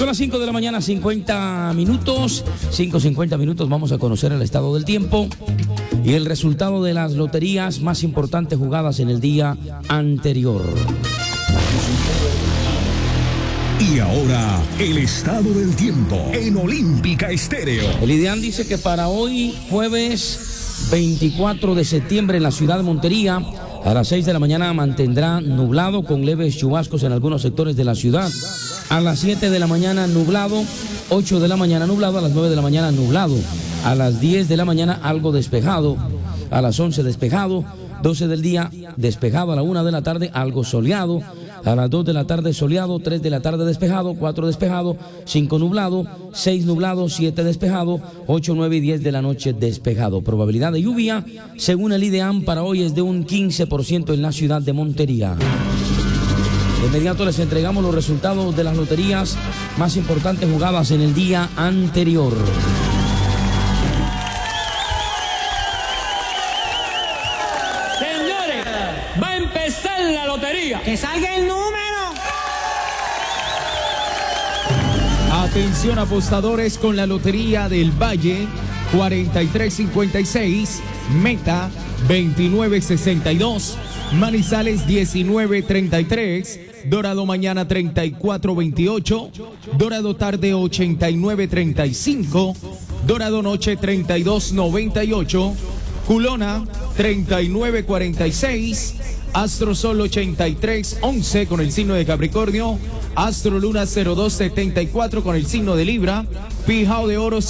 Son las 5 de la mañana, 50 minutos. 5:50 minutos. Vamos a conocer el estado del tiempo y el resultado de las loterías más importantes jugadas en el día anterior. Y ahora, el estado del tiempo en Olímpica Estéreo. El IDEAM dice que para hoy, jueves 24 de septiembre, en la ciudad de Montería, a las 6 de la mañana mantendrá nublado con leves chubascos en algunos sectores de la ciudad. A las 7 de la mañana nublado, 8 de la mañana nublado, a las 9 de la mañana nublado. A las 10 de la mañana algo despejado, a las 11 despejado, 12 del día despejado, a la 1 de la tarde algo soleado, a las 2 de la tarde soleado, 3 de la tarde despejado, 4 despejado, 5 nublado, 6 nublado, 7 despejado, 8, 9 y 10 de la noche despejado. Probabilidad de lluvia, según el IDEAM, para hoy es de un 15% en la ciudad de Montería. De inmediato les entregamos los resultados de las loterías más importantes jugadas en el día anterior. Señores, va a empezar la lotería. ¡Que salga el número! Atención apostadores con la Lotería del Valle, 4356, Meta 2962, Manizales 1933, Dorado mañana 3428, Dorado tarde 8935, Dorado noche 3298, Culona 3946, Astro Sol 8311 con el signo de Capricornio, Astro Luna 0274 con el signo de Libra, Pijao de Oro